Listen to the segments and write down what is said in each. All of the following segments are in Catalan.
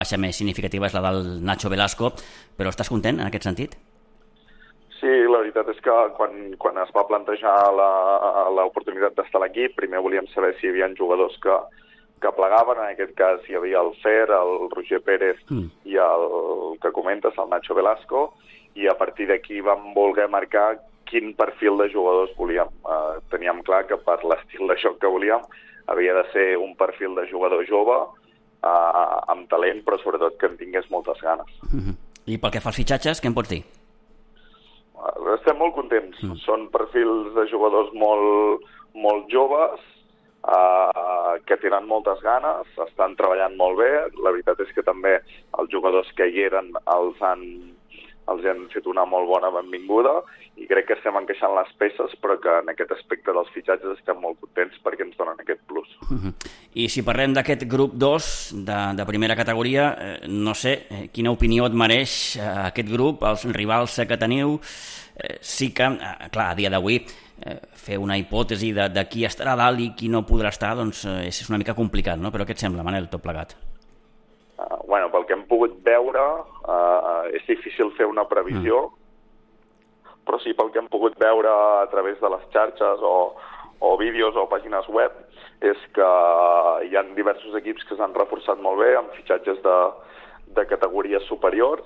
baixa més significativa és la del Nacho Velasco, però estàs content en aquest sentit? Sí, la veritat és que quan es va plantejar l'oportunitat d'estar a l'equip, primer volíem saber si hi havia jugadors que plegaven. En aquest cas hi havia el Fer, el Roger Pérez i el que comentes, el Nacho Velasco, i a partir d'aquí vam voler marcar quin perfil de jugadors volíem. Teníem clar que per l'estil de joc que volíem havia de ser un perfil de jugador jove, amb talent, però sobretot que en tingués moltes ganes. I pel que fa als fitxatges, què em pots dir? Estem molt contents. Són perfils de jugadors molt joves, que tenen moltes ganes, estan treballant molt bé. La veritat és que també els jugadors que hi eren els han fet una molt bona benvinguda i crec que estem encaixant les peces, però que en aquest aspecte dels fitxatges estem molt contents perquè ens donen aquest plus. I si parlem d'aquest grup 2 de primera categoria, no sé quina opinió et mereix aquest grup, els rivals que teniu. Sí que, clar, a dia d'avui fer una hipòtesi de qui estarà dalt i qui no podrà estar, doncs és una mica complicat, no? Però què et sembla, Manel, tot plegat? Pel que hem pogut veure, és difícil fer una previsió, però sí pel que hem pogut veure a través de les xarxes o vídeos o pàgines web, és que hi ha diversos equips que s'han reforçat molt bé amb fitxatges de categories superiors,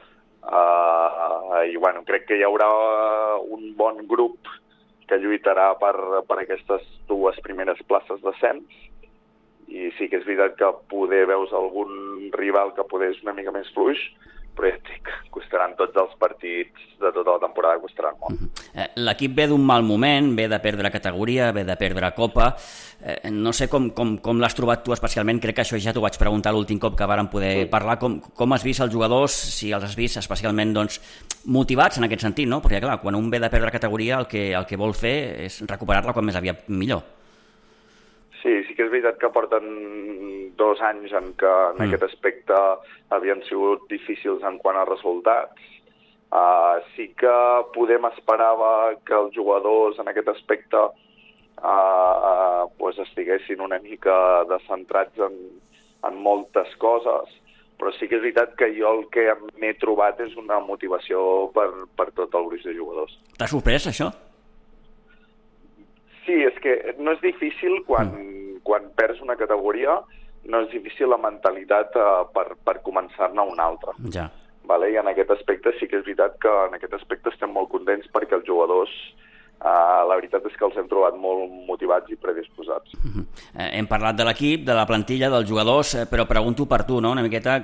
i crec que hi haurà un bon grup que lluitarà per aquestes dues primeres places d'ascens. I sí que és veritat que poder veus algun rival que poder és una mica més fluix, però ja et dic, costaran tots els partits de tota la temporada, costaran molt. L'equip ve d'un mal moment, ve de perdre categoria, ve de perdre Copa. No sé com l'has trobat tu especialment, crec que això ja t'ho vaig preguntar l'últim cop que vàrem poder parlar. Com has vist els jugadors, si els has vist especialment motivats en aquest sentit, no? Perquè clar, quan un ve de perdre categoria el que vol fer és recuperar-la quan més aviat millor. Sí que és veritat que porten 2 anys en què en aquest aspecte havien sigut difícils en quant a resultats. Sí que esperava que els jugadors en aquest aspecte estiguessin una mica descentrats en moltes coses, però sí que és veritat que jo el que m'he trobat és una motivació per tot el gruix de jugadors. T'ha sorprès això? Sí, és que no és difícil quan perds una categoria, no és difícil la mentalitat per començar-ne una altra. Ja. Vale? I en aquest aspecte sí que és veritat que en aquest aspecte estem molt contents perquè els jugadors, la veritat és que els hem trobat molt motivats i predisposats. Hem parlat de l'equip, de la plantilla, dels jugadors, però pregunto per tu, no? Una miqueta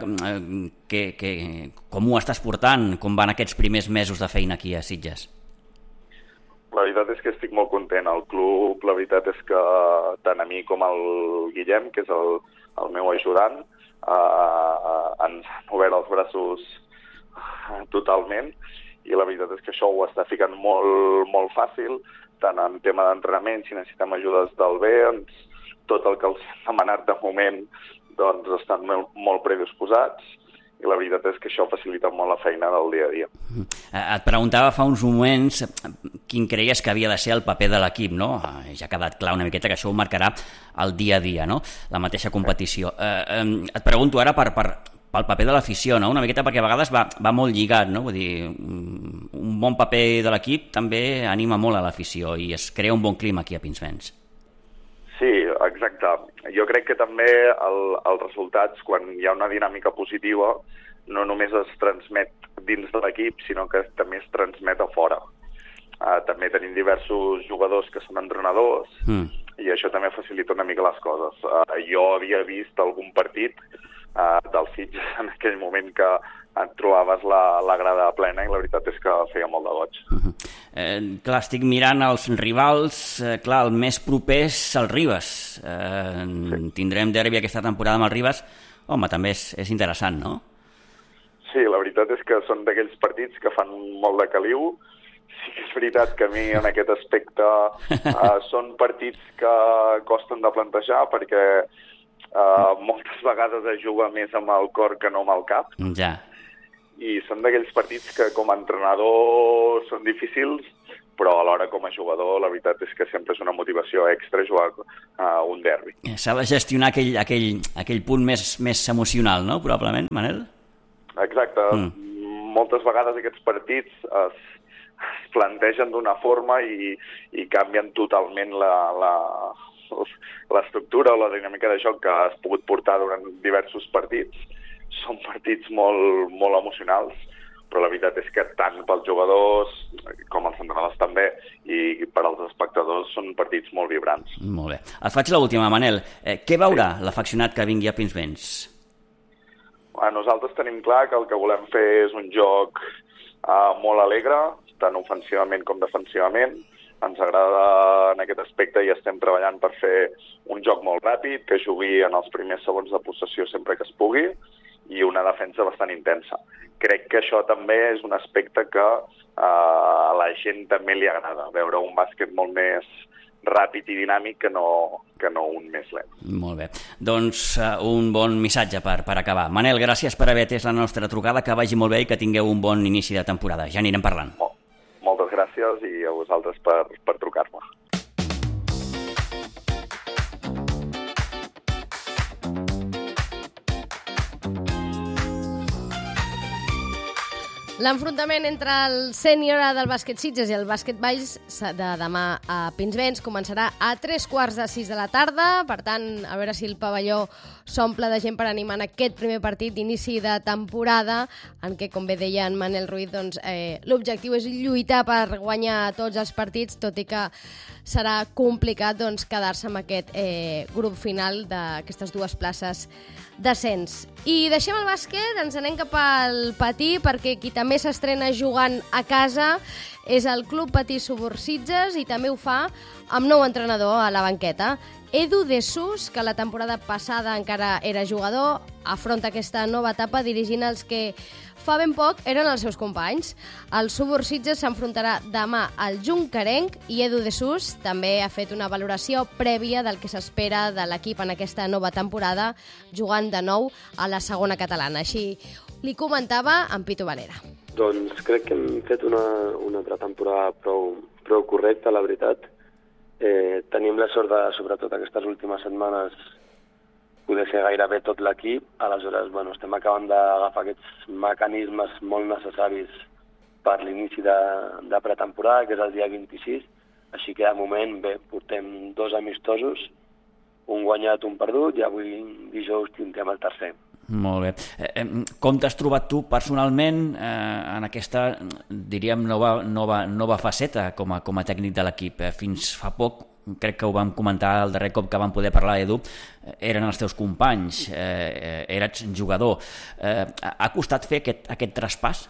com ho estàs portant, com van aquests primers mesos de feina aquí a Sitges? La veritat és que estic molt content. El club, la veritat és que tant a mi com al Guillem, que és el meu ajudant, ens han obert els braços totalment i la veritat és que això ho està ficant molt fàcil, tant en tema d'entrenament, si necessitem ajudes del B, tot el que els hem demanat de moment doncs estan molt predisposats. I la veritat és que això facilita molt la feina del dia a dia. Et preguntava fa uns moments quin creies que havia de ser el paper de l'equip, no? Ja ha quedat clar una miqueta que això ho marcarà el dia a dia, no? La mateixa competició. Et pregunto ara pel paper de l'afició, no? Una miqueta perquè a vegades va molt lligat, no? Vull dir, un bon paper de l'equip també anima molt a l'afició i es crea un bon clima aquí a Pinsbens. Sí, exacte. Jo crec que també els resultats, quan hi ha una dinàmica positiva, no només es transmet dins de l'equip, sinó que també es transmet a fora. També tenim diversos jugadors que són entrenadors i això també facilita una mica les coses. Jo havia vist algun partit del Sitges en aquell moment que et trobaves la grada plena i la veritat és que feia molt de goig. Clar, estic mirant els rivals, clar, el més proper és el Ribes. Tindrem derbi aquesta temporada amb el Ribes. Home, també és interessant, no? Sí, la veritat és que són d'aquells partits que fan molt de caliu. Sí que és veritat que a mi en aquest aspecte són partits que costen de plantejar perquè moltes vegades es juga més amb el cor que no amb el cap. Ja. I són d'aquells partits que com a entrenador són difícils, però alhora com a jugador la veritat és que sempre és una motivació extra jugar un derbi. S'ha de gestionar aquell punt més emocional, no? Probablement, Manel? Exacte. Moltes vegades aquests partits es plantegen d'una forma i canvien totalment l'estructura o la dinàmica de joc que has pogut portar durant diversos partits. Són partits molt, molt emocionals, però la veritat és que tant pels jugadors com els entrenadors també i per als espectadors són partits molt vibrants. Molt bé. Et faig l'última, Manel. Què veurà l'afeccionat que vingui a Pinsbens? Nosaltres tenim clar que el que volem fer és un joc molt alegre, tant ofensivament com defensivament. Ens agrada en aquest aspecte i estem treballant per fer un joc molt ràpid, que jugui en els primers segons de possessió sempre que es pugui i una defensa bastant intensa. Crec que això també és un aspecte que a la gent també li agrada, veure un bàsquet molt més ràpid i dinàmic que no un més lent. Molt bé. Doncs un bon missatge per acabar. Manel, gràcies per haver atès la nostra trucada, que vagi molt bé i que tingueu un bon inici de temporada. Ja anirem parlant. Moltes gràcies i a vosaltres per trucar-me. L'enfrontament entre el sènior del bàsquet Sitges i el bàsquet Valls de demà a Pinsbens començarà a 3:45 de la tarda. Per tant, a veure si el pavelló s'omple de gent per animar en aquest primer partit d'inici de temporada, en què, com bé deia en Manel Ruiz, doncs, l'objectiu és lluitar per guanyar tots els partits, tot i que serà complicat doncs, quedar-se amb aquest grup final d'aquestes dues places d'ascens. I deixem el bàsquet, ens anem cap al patí, perquè qui també s'estrena jugant a casa és el Club Patí Suburb Sitges i també ho fa amb nou entrenador a la banqueta. Edu De Sus, que la temporada passada encara era jugador, afronta aquesta nova etapa dirigint els que fa ben poc eren els seus companys. El Suburb Sitges s'enfrontarà demà al Juncarenc i Edu De Sus també ha fet una valoració prèvia del que s'espera de l'equip en aquesta nova temporada, jugant de nou a la segona catalana. Així li comentava en Pitu Valera. Doncs crec que hem fet una pretemporada prou correcta, la veritat. Tenim la sort de, sobretot aquestes últimes setmanes, poder ser gairebé tot l'equip. Aleshores, estem acabant d'agafar aquests mecanismes molt necessaris per l'inici de pretemporada, que és el dia 26. Així que, de moment, portem 2 amistosos, un guanyat, un perdut, i avui, dijous, tindrem el tercer. Molt bé. Com t'has trobat tu personalment en aquesta, diríem, nova faceta com a tècnic de l'equip? Fins fa poc, crec que ho vam comentar el darrer cop que vam poder parlar, Edu, eren els teus companys, eres jugador. Ha costat fer aquest traspàs?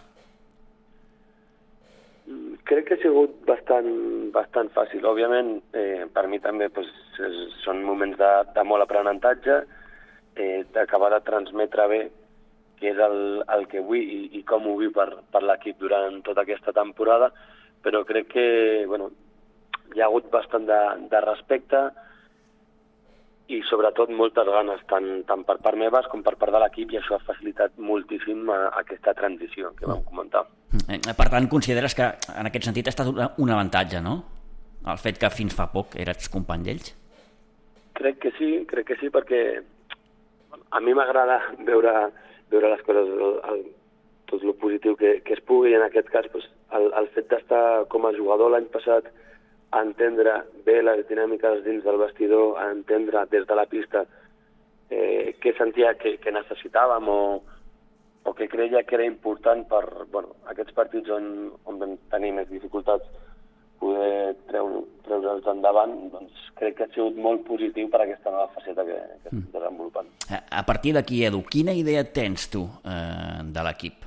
Crec que ha sigut bastant fàcil. Òbviament, per mi també són moments de molt aprenentatge, d'acabar de transmetre bé què és el que vull i com ho vull per l'equip durant tota aquesta temporada, però crec que hi ha hagut bastant de respecte i sobretot moltes ganes, tant per part meves com per part de l'equip, i això ha facilitat moltíssim aquesta transició que vam comentar. Per tant, consideres que en aquest sentit ha estat un avantatge, no? El fet que fins fa poc eres company d'ells? Crec que sí, perquè a mi m'agrada veure les coses, tot el positiu que es pugui, i en aquest cas el fet d'estar com a jugador l'any passat, a entendre bé les dinàmiques dins del vestidor, a entendre des de la pista què sentia que necessitàvem o que creia que era important per aquests partits on vam tenir més dificultats poder treure'ls endavant, doncs crec que ha sigut molt positiu per aquesta nova faceta que estem desenvolupant. A partir d'aquí, Edu, quina idea tens tu de l'equip?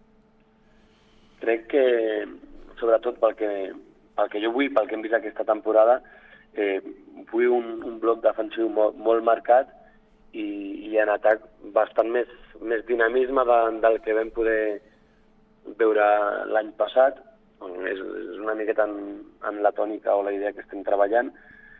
Crec que, sobretot pel que jo vull, pel que hem vist aquesta temporada, vull un bloc defensiu molt marcat i en atac bastant més dinamisme del que vam poder veure l'any passat. És una miqueta en la tònica o la idea que estem treballant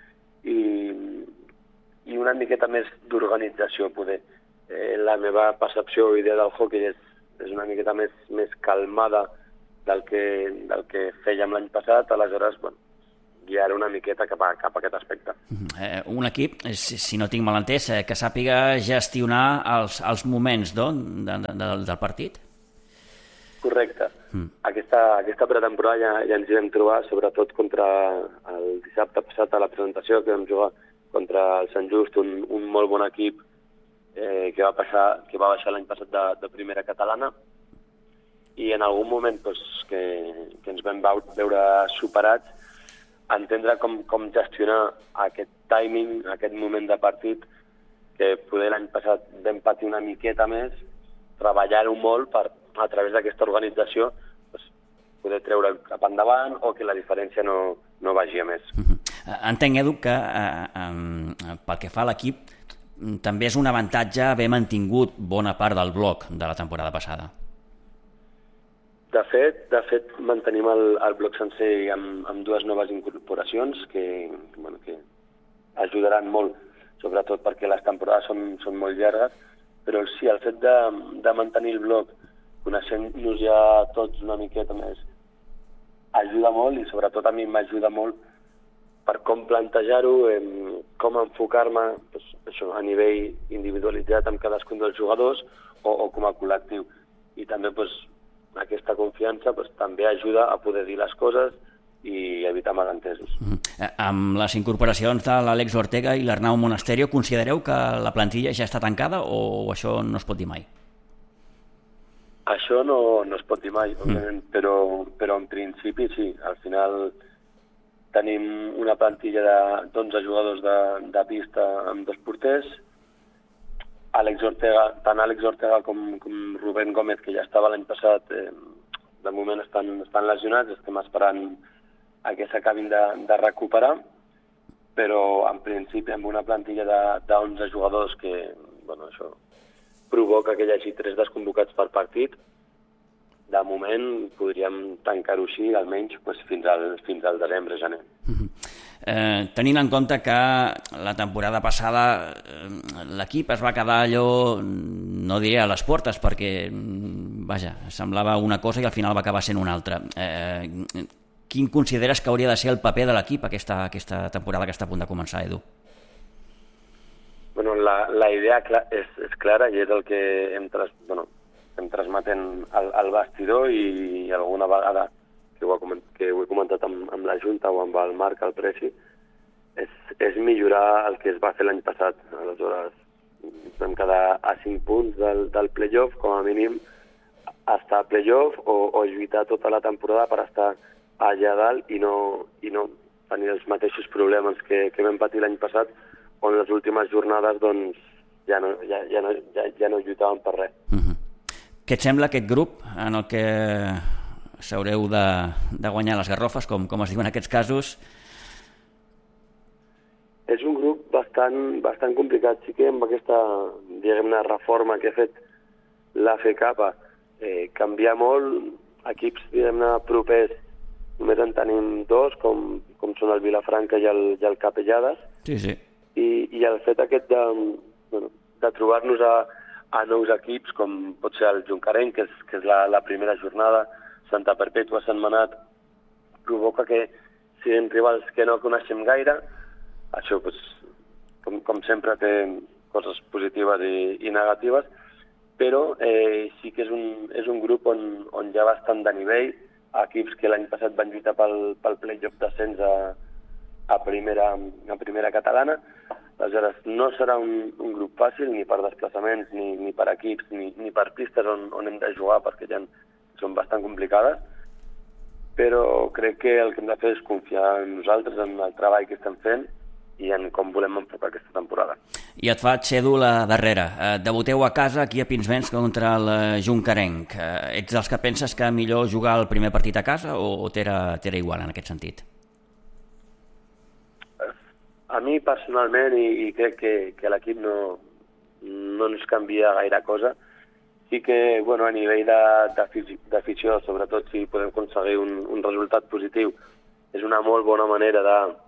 i una miqueta més d'organització, poder. La meva percepció o idea del hockey és una miqueta més calmada del que fèiem l'any passat, aleshores, guiar una miqueta cap a aquest aspecte. Un equip, si no tinc mal entès, que sàpiga gestionar els moments del partit? Correcte. Aquesta pretemporada ja ens hi vam trobar, sobretot contra el dissabte passat a la presentació, que vam jugar contra el Sant Just, un molt bon equip que va baixar l'any passat de primera catalana, i en algun moment que ens vam veure superats, entendre com gestionar aquest timing, aquest moment de partit, que poder l'any passat vam patir una miqueta més, treballar-ho molt per, a través d'aquesta organització, poder treure cap endavant o que la diferència no vagi a més. Entenc, Edu, que pel que fa a l'equip també és un avantatge haver mantingut bona part del bloc de la temporada passada. De fet, mantenim el bloc sencer amb dues noves incorporacions que ajudaran molt, sobretot perquè les temporades són molt llargues, però sí, el fet de mantenir el bloc, coneixent-nos ja tots una miqueta més, ajuda molt, i sobretot a mi m'ajuda molt per com plantejar-ho, com enfocar-me a nivell individualitzat amb cadascun dels jugadors o com a col·lectiu. I també aquesta confiança també ajuda a poder dir les coses i evitar malentesos. Amb les incorporacions de l'Àlex Ortega i l'Arnau Monasterio, considereu que la plantilla ja està tancada o això no es pot dir mai? Això no es pot dir mai, òbviament, però en principi sí. Al final tenim una plantilla d'11 jugadors de pista amb 2 porters. Tant Àlex Ortega com Rubén Gómez, que ja estava l'any passat, de moment estan lesionats, estem esperant a que s'acabin de recuperar, però en principi amb una plantilla de 11 jugadors que això provoca que hi hagi 3 desconvocats per partit. De moment podríem tancar-ho així, almenys fins al desembre-gener. Tenint en compte que la temporada passada l'equip es va quedar allò, no diré a les portes, perquè semblava una cosa i al final va acabar sent una altra. Quin consideres que hauria de ser el paper de l'equip aquesta temporada que està a punt de començar, Edu? La idea és clara i és el que estem transmetent al vestidor, i alguna vegada que ho he comentat amb la Junta o amb el Marc, el Presi, és millorar el que es va fer l'any passat. Aleshores, vam quedar a 5 punts del playoff, com a mínim, estar a playoff o lluitar tota la temporada per estar allà dalt i no tenir els mateixos problemes que vam patir l'any passat, on les últimes jornades ja no lluitaven per res. Què et sembla aquest grup en el que s'haureu de guanyar les garrofes, com es diu en aquests casos? És un grup bastant complicat. Sí que amb aquesta, diguem-ne, reforma que ha fet l'AFK, canviar molt, equips, diguem-ne, propers, només en tenim 2, com són el Vilafranca i el Capellades. Sí. I el fet aquest de trobar-nos a nous equips, com pot ser el Juncarenc, que és la primera jornada, Santa Perpètua, Sant Manat, provoca que siguin rivals que no coneixem gaire. Això, com sempre, té coses positives i negatives, però sí que és un grup on hi ha bastant de nivell, equips que l'any passat van lluitar pel playoff d'ascens a primera catalana. Aleshores, no serà un grup fàcil, ni per desplaçaments, ni per equips, ni per pistes on hem de jugar, perquè ja són bastant complicades, però crec que el que hem de fer és confiar en nosaltres, en el treball que estem fent i en com volem enfocar aquesta temporada. I et faig, Edu, la darrera. Debuteu a casa aquí a Pinsbens contra el Juncarenc. Ets dels que penses que millor jugar el primer partit a casa o t'era igual en aquest sentit? A mi personalment, i crec que l'equip no ens canvia gaire cosa, sí que a nivell d'afició, sobretot si podem aconseguir un resultat positiu, és una molt bona manera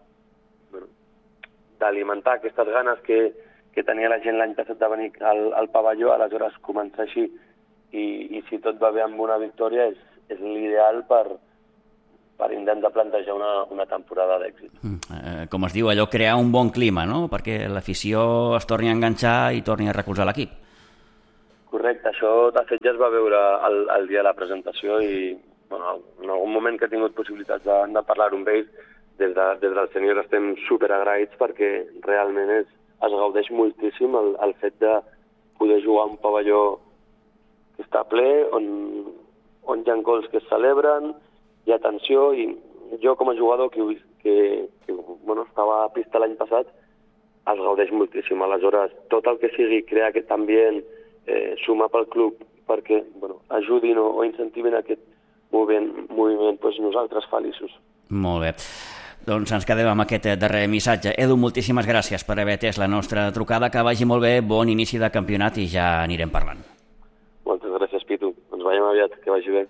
d'alimentar aquestes ganes que tenia la gent l'any passat de venir al pavelló. Aleshores, començar així i si tot va bé amb una victòria és l'ideal per intentar plantejar una temporada d'èxit. Com es diu, allò crear un bon clima, no? Perquè l'afició es torni a enganxar i torni a recolzar l'equip. Correcte, això de fet ja es va veure el dia de la presentació i bueno, en algun moment que he tingut possibilitats de parlar-ho amb ells, des del sènior estem superagraïts perquè realment es gaudeix moltíssim el fet de poder jugar a un pavelló que està ple, on hi ha gols que es celebren, hi ha tensió, i jo com a jugador que estava a pista l'any passat, es gaudeix moltíssim. Aleshores, tot el que sigui crear aquest ambient, sumar pel club perquè ajudin o incentivin aquest moviment, doncs nosaltres feliços. Molt bé. Doncs ens quedem amb aquest darrer missatge. Edu, moltíssimes gràcies per haver atès la nostra trucada. Que vagi molt bé, bon inici de campionat i ja anirem parlant. Moltes gràcies, Pitu. Ens veiem aviat, que vagi bé.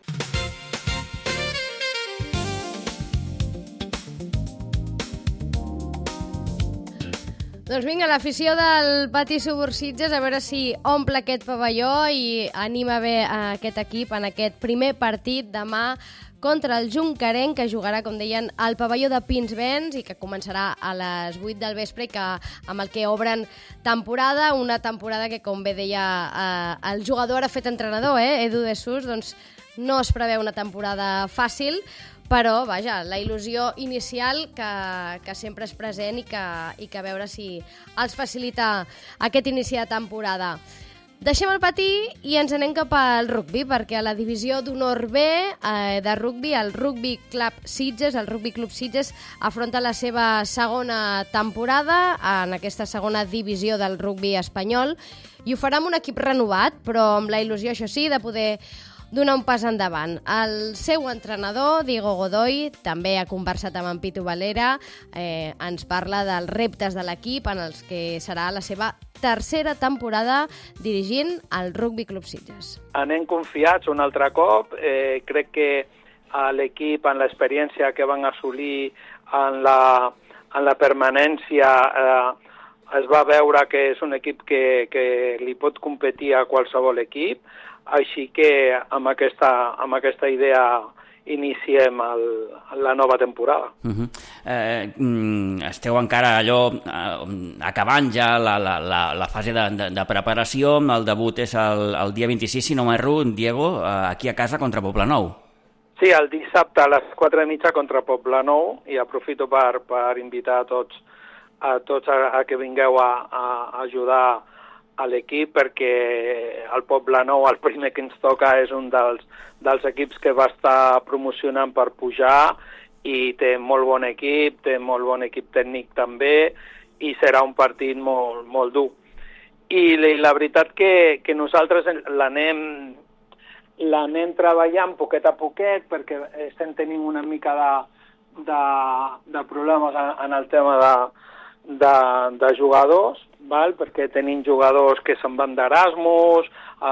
Doncs vinga, l'afició del Pati Subursitges, a veure si omple aquest pavelló i anima bé aquest equip en aquest primer partit demà contra el Juncarenc, que jugarà, com deien, al pavelló de Pinsbens i que començarà a les 8 del vespre i que amb el que obren temporada, una temporada que, com bé deia el jugador ha fet entrenador, Edu de Sus, doncs no es preveu una temporada fàcil, però, vaja, la il·lusió inicial que sempre és present i que a veure si els facilita aquest inici de temporada. Deixem el patí i ens anem cap al rugbi, perquè a la divisió d'honor B de rugbi, el Rugby Club Sitges, el Rugby Club Sitges, afronta la seva segona temporada en aquesta segona divisió del rugbi espanyol i ho farà amb un equip renovat, però amb la il·lusió, això sí, de poder donar un pas endavant. El seu entrenador, Diego Godoy, també ha conversat amb en Pitu Valera, ens parla dels reptes de l'equip en els que serà la seva tercera temporada dirigint el Rugby Club Sitges. Anem confiats un altre cop, crec que l'equip, en l'experiència que van assolir en la permanència, es va veure que és un equip que li pot competir a qualsevol equip, així que amb aquesta idea iniciem la nova temporada. Esteu encara acabant ja la fase de preparació. El debut és el dia 26, si no m'erro, Diego, aquí a casa contra Poblenou. Sí, el dissabte a les 4:30 contra Poblenou, i aprofito per invitar a tots a que vingueu a ajudar a l'equip, perquè el Poblenou, el primer que ens toca, és un dels equips que va estar promocionant per pujar i té molt bon equip, té molt bon equip tècnic també, i serà un partit molt, molt dur. I la veritat que nosaltres l'anem treballant poquet a poquet, perquè estem tenint una mica de problemes en el tema de jugadors, perquè tenim jugadors que se'n van d'Erasmus,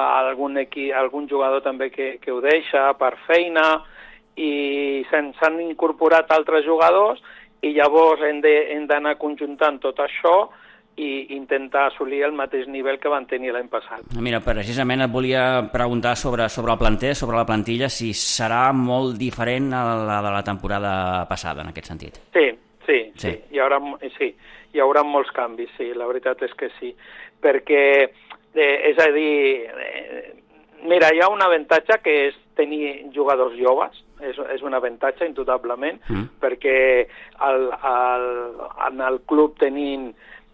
algun jugador també que ho deixa per feina, i s'han incorporat altres jugadors, i llavors hem d'anar conjuntant tot això i intentar assolir el mateix nivell que van tenir l'any passat. Mira, precisament et volia preguntar sobre el planter, sobre la plantilla, si serà molt diferent a la de la temporada passada, en aquest sentit. Sí. Hi haurà molts canvis, sí, la veritat és que sí, perquè, és a dir, mira, hi ha un avantatge que és tenir jugadors joves, és un avantatge indubtablement, perquè en el club tenim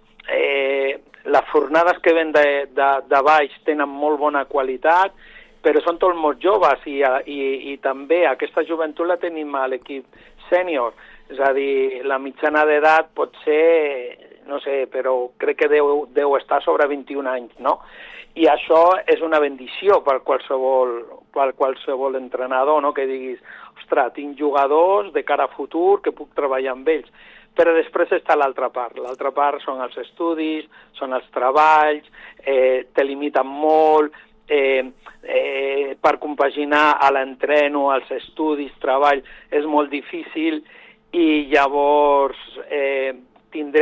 les fornades que ven de baix tenen molt bona qualitat, però són tots molt joves, i també aquesta joventut la tenim a l'equip sènior. És a dir, la mitjana d'edat pot ser, no sé, però crec que deu estar sobre 21 anys, no? I això és una bendició per qualsevol entrenador, no? Que diguis, ostres, tinc jugadors de cara a futur que puc treballar amb ells. Però després està l'altra part. L'altra part són els estudis, són els treballs, te limiten molt, per compaginar a l'entreno, als estudis, treball, és molt difícil, i llavors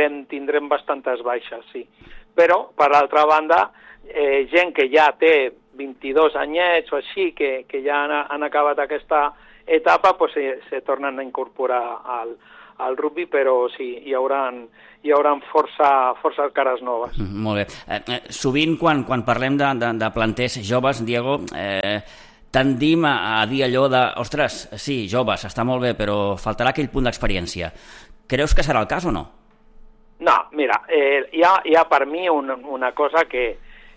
tindrem bastantes baixes, sí. Però, per l'altra banda, gent que ja té 22 anyets o així, que ja han acabat aquesta etapa, pues, se tornen a incorporar al rugby, però sí, hi haurà força cares noves. Molt bé. Sovint, quan parlem de planters joves, Diego, tendim a dir allò de, ostres, sí, joves, està molt bé, però faltarà aquell punt d'experiència. Creus que serà el cas o no? No, mira, hi ha per mi una cosa que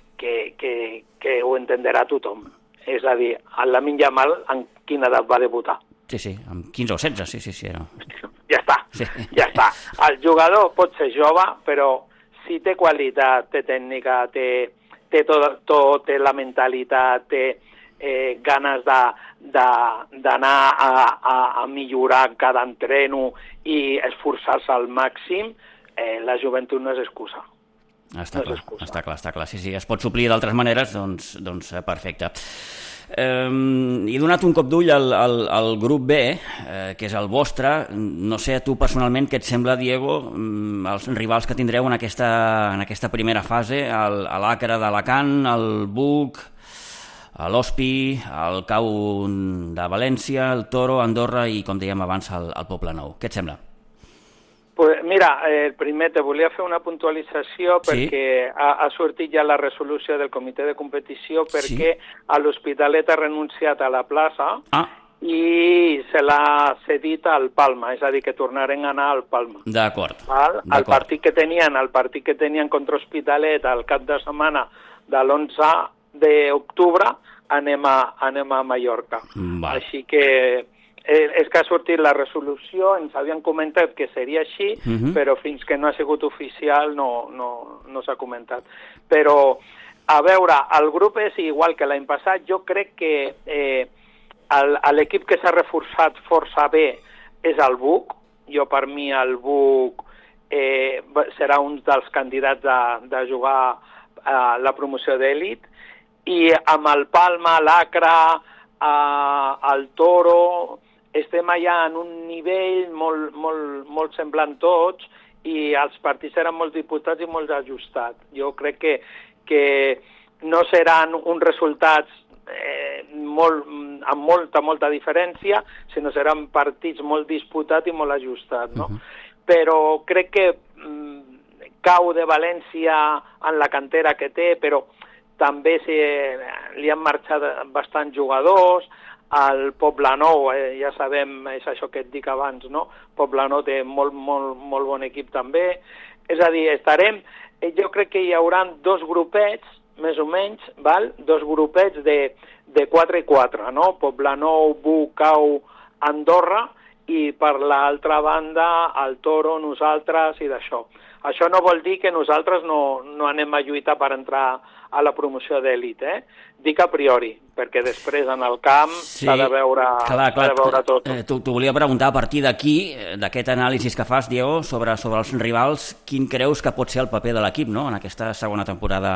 ho entenderà tothom. És a dir, el Lamine Yamal en quina edat va debutar? Sí, amb 15 o 16, sí. Era... Ja està, sí. Ja està. El jugador pot ser jove, però si té qualitat, té tècnica, té tot, té la mentalitat, té ganes d'anar a millorar cada entreno i esforçar-se al màxim, la joventut no és excusa. Està clar. Sí, es pot suplir d'altres maneres, doncs perfecte. He donat un cop d'ull al grup B, que és el vostre. No sé a tu personalment què et sembla, Diego, els rivals que tindreu en aquesta primera fase, l'Àquera d'Alacant, el Buc, l'Hospi, el Cau de València, el Toro, Andorra i, com dèiem abans, el Poblenou. Què et sembla? Pues mira, primer te volia fer una puntualització perquè ha sortit ja la resolució del comitè de competició perquè l'Hospitalet ha renunciat a la plaça i se l'ha cedit al Palma, és a dir, que tornaren a anar al Palma. D'acord. El partit que tenien contra Hospitalet al cap de setmana de l'11 d'octubre anem a Mallorca. Així que... és que ha sortit la resolució, ens havien comentat que seria així, però fins que no ha sigut oficial no s'ha comentat. Però, a veure, el grup és igual que l'any passat. Jo crec que l'equip que s'ha reforçat força bé és el Buc. Jo, per mi, el Buc serà un dels candidats de jugar a la promoció d'elit. I amb el Palma, l'Àquera, el Toro... estem allà en un nivell molt semblant tots i els partits seran molt disputats i molt ajustats. Jo crec que no seran uns resultats amb molta diferència, sinó seran partits molt disputats i molt ajustats. No? Però crec que Cau de València en la cantera que té, però també li han marxat bastants jugadors. El Poblenou, ja sabem, és això que et dic abans, no? Poblenou té molt bon equip també. És a dir, jo crec que hi haurà dos grupets, més o menys, dos grupets de 4 i 4, no? Poblenou, Buc, Cau, Andorra, i per l'altra banda el Toro, nosaltres i d'això. Això no vol dir que nosaltres no anem a lluitar per entrar a la promoció d'elit, Dic a priori, perquè després en el camp s'ha de veure tot. T'ho volia preguntar a partir d'aquí, d'aquest anàlisi que fas, Diego, sobre els rivals, quin creus que pot ser el paper de l'equip, no?, en aquesta segona temporada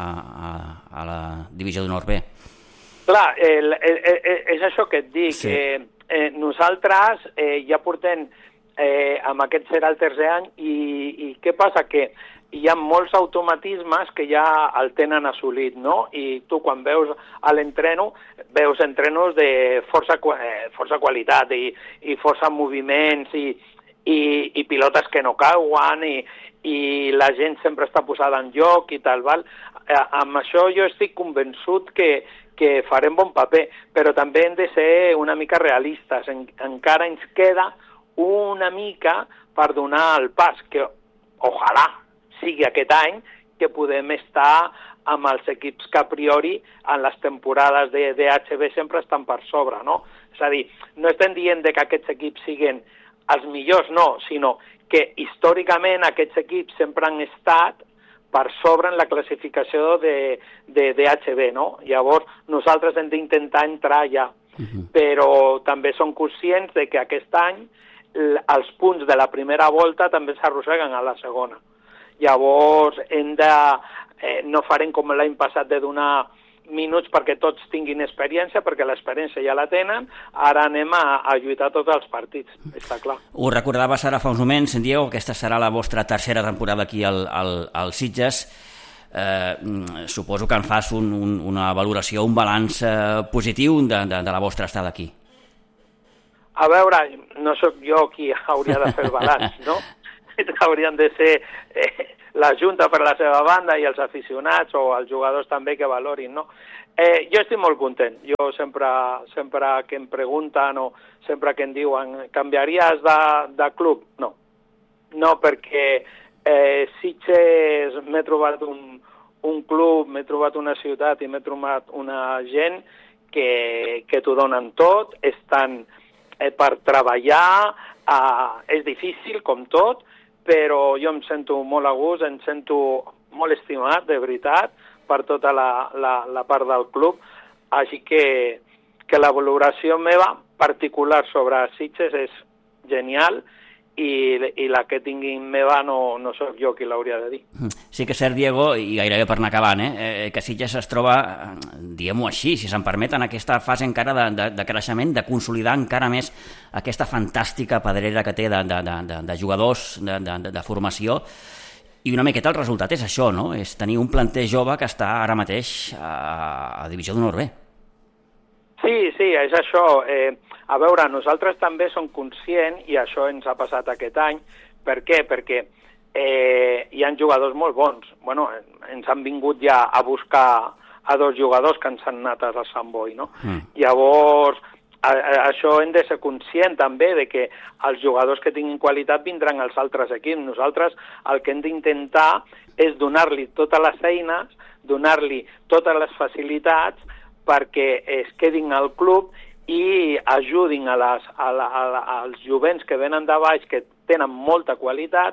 a la Divisió d'Honor B? Clar, és això que et dic. Nosaltres ja portem, amb aquest serà el tercer any, i què passa? Que hi ha molts automatismes que ja el tenen assolit, no? I tu quan veus a l'entreno, veus entrenos de força qualitat i força moviments i pilotes que no cauen i la gent sempre està posada en joc i tal, val? Amb això jo estic convençut que farem bon paper, però també hem de ser una mica realistes. Encara ens queda una mica per donar el pas, que ojalà sigui aquest any que podem estar amb els equips que a priori en les temporades de HB sempre estan per sobre, no? És a dir, no estem dient que aquests equips siguin els millors, no, sinó que històricament aquests equips sempre han estat per sobre en la classificació de HB, no? Llavors nosaltres hem d'intentar entrar allà, però també som conscients de que aquest any els punts de la primera volta també s'arrosseguen a la segona. Llavors no farem com l'any passat de donar minuts perquè tots tinguin experiència, perquè l'experiència ja la tenen, ara anem a lluitar tots els partits, està clar. Ho recordaves ara fa uns moments, Diego, aquesta serà la vostra tercera temporada aquí al Sitges. suposo que en fas una valoració, un balanç positiu de la vostra estada aquí. A veure, no sóc jo qui hauria de fer el balanç, no? Haurien de ser la Junta per la seva banda i els aficionats o els jugadors també que valorin, no? Jo estic molt content. Jo sempre que em pregunten o sempre que em diuen canviaries de club? No. No, perquè Sitges m'he trobat un club, m'he trobat una ciutat i m'he trobat una gent que t'ho donen tot, estan per treballar, és difícil com tot, però jo em sento molt a gust, em sento molt estimat, de veritat, per tota la part del club, així que la valoració meva particular sobre Sitges és genial i la que tingui meva no sóc jo qui l'hauria de dir. Sí que és cert, Diego, i gairebé per anar acabant, que Sitges es troba, diguem-ho així, si se'n permet, en aquesta fase encara de creixement, de consolidar encara més aquesta fantàstica pedrera que té de jugadors, de formació, i una miqueta el resultat és això, no? És tenir un planter jove que està ara mateix a Divisió d'Honor B. Sí, és això. A veure, nosaltres també som conscients, i això ens ha passat aquest any. Per què? Perquè hi ha jugadors molt bons. Bueno, ens han vingut ja a buscar a 2 jugadors que ens han anat a Sant Boi, no? Llavors, això hem de ser conscient també de que els jugadors que tinguin qualitat vindran als altres equips. Nosaltres el que hem d'intentar és donar-li totes les eines, donar-li totes les facilitats perquè es quedin al club i ajudin als jovents que venen de baix, que tenen molta qualitat,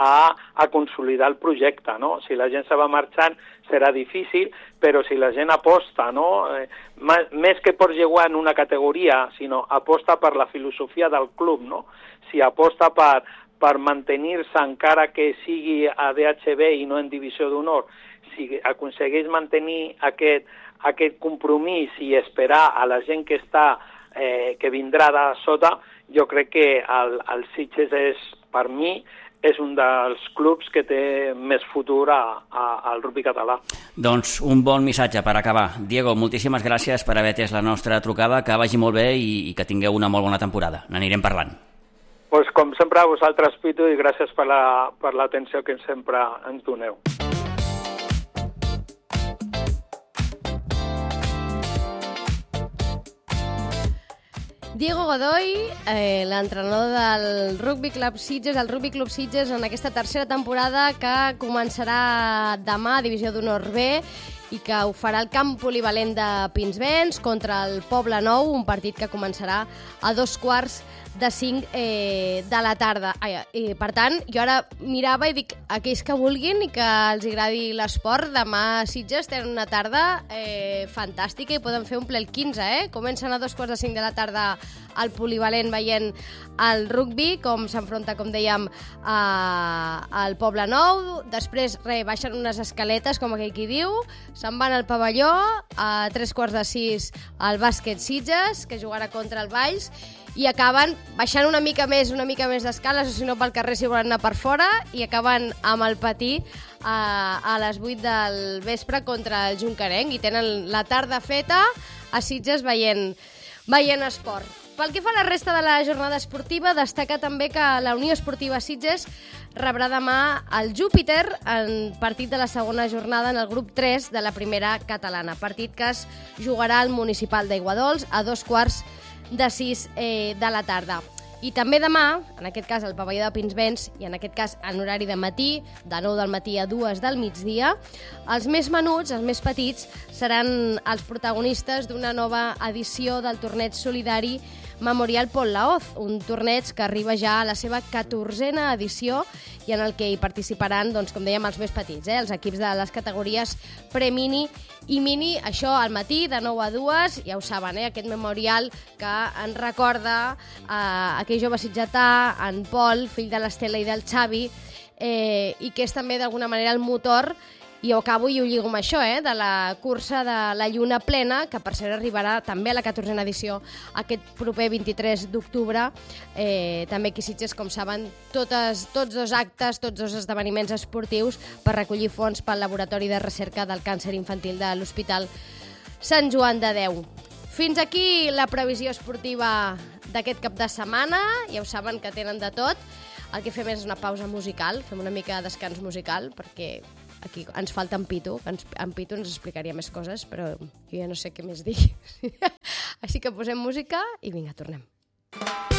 a consolidar el projecte, no? Si la gent se va marxant serà difícil, però si la gent aposta, no? Més que per jugar en una categoria, sinó aposta per la filosofia del club, no? Si aposta per mantenir-se encara que sigui a DHB i no en Divisió d'Honor, si aconsegueix mantenir aquest compromís i esperar a la gent que que vindrà de sota, jo crec que el Sitges per mi, és un dels clubs que té més futur al rugby català. Doncs un bon missatge per acabar. Diego, moltíssimes gràcies per haver atès la nostra trucada, que vagi molt bé i que tingueu una molt bona temporada. N'anirem parlant. Pues, com sempre, a vosaltres, Pitu, i gràcies per l'atenció que sempre ens doneu. Diego Godoy, l'entrenador del Rugby Club Sitges, el Rugby Club Sitges en aquesta tercera temporada que començarà demà a Divisió d'Honor B i que ho farà al camp polivalent de Pinsbens contra el Poble Nou, un partit que començarà a 4:45 de la tarda. Per tant, jo ara mirava i dic, aquells que vulguin i que els agradi l'esport, demà a Sitges tenen una tarda fantàstica i poden fer un ple el 15, Comencen a 4:45 de la tarda al polivalent veient el rugby, com s'enfronta, com dèiem, al Poble Nou. Després, baixen unes escaletes, com aquell qui diu, se'n van al pavelló, a 5:45 al bàsquet Sitges, que jugarà contra el Valls, i acaben baixant una mica més d'escales, o si no pel carrer si volen anar per fora, i acaben amb el Patí a les 8 del vespre contra el Juncarenc, i tenen la tarda feta a Sitges veient esport. Pel que fa a la resta de la jornada esportiva, destaca també que la Unió Esportiva Sitges rebrà demà el Júpiter en partit de la segona jornada en el grup 3 de la primera catalana, partit que es jugarà al municipal d'Aiguadols a 5:45 de la tarda. I també demà, en aquest cas al pavelló de Pinsbens, i en aquest cas en horari de matí, de 9 del matí a 2 del migdia, els més menuts, els més petits, seran els protagonistes d'una nova edició del torneig solidari Memorial Pol Laoz, un torneig que arriba ja a la seva 14a edició i en el que hi participaran, doncs, com dèiem, els més petits, els equips de les categories pre-mini i mini, això al matí, de 9 a 2, ja ho saben, aquest memorial que ens recorda aquell jove sitgetà, en Pol, fill de l'Estela i del Xavi, i que és també d'alguna manera el motor I ho acabo i ho lligo amb això, de la cursa de la Lluna Plena, que per cert arribarà també a la 14a edició aquest proper 23 d'octubre. També aquí a Sitges, com saben, tots dos actes, tots dos esdeveniments esportius per recollir fons pel Laboratori de Recerca del Càncer Infantil de l'Hospital Sant Joan de Déu. Fins aquí la previsió esportiva d'aquest cap de setmana. Ja ho saben que tenen de tot. El que fem és una pausa musical, fem una mica de descans musical, perquè aquí ens falta en Pitu, en Pitu ens explicaria més coses, però jo ja no sé què més dir. Així que posem música i vinga, tornem.